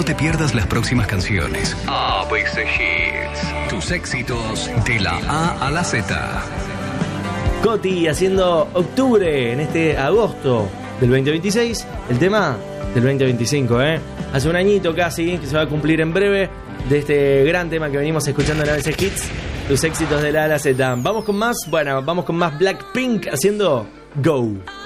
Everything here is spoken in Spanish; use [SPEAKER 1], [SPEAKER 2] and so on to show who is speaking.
[SPEAKER 1] te pierdas las próximas canciones. ABC Hits. Tus éxitos de la A a la Z.
[SPEAKER 2] Coti haciendo octubre en este agosto del 2026. El tema del 2025, hace un añito casi, que se va a cumplir en breve, de este gran tema que venimos escuchando en ABC Hits, tus éxitos de la A a la Z. Vamos con más, vamos con más Blackpink haciendo Go.